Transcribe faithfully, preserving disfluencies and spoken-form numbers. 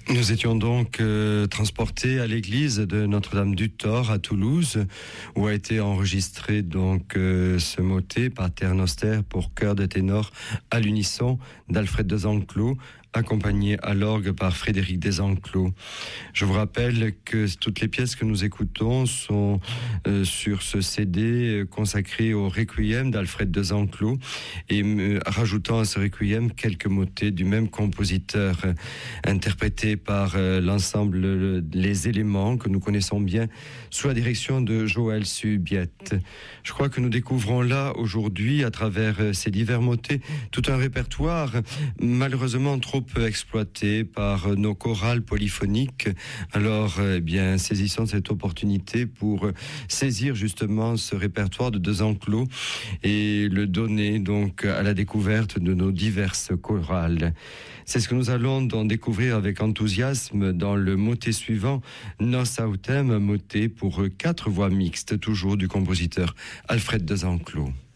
Nous étions donc euh, transportés à l'église de Notre-Dame-du-Thor à Toulouse, où a été enregistré donc euh, ce motet Pater Noster pour chœur de ténor à l'unisson d'Alfred Desenclos, accompagné à l'orgue par Frédéric Desenclos. Je vous rappelle que toutes les pièces que nous écoutons sont euh, sur ce C D consacré au Requiem d'Alfred Desenclos, et euh, rajoutant à ce Requiem quelques motets du même compositeur, euh, interprétés par euh, l'ensemble euh, Les Éléments, que nous connaissons bien, sous la direction de Joël Subiette. Je crois que nous découvrons là aujourd'hui, à travers euh, ces divers motets, tout un répertoire malheureusement trop peu exploité par nos chorales polyphoniques. Alors, eh bien, saisissons cette opportunité pour saisir justement ce répertoire de Desenclos et le donner donc à la découverte de nos diverses chorales. C'est ce que nous allons donc découvrir avec enthousiasme dans le motet suivant, Nos Autem, motet pour quatre voix mixtes, toujours du compositeur Alfred Desenclos.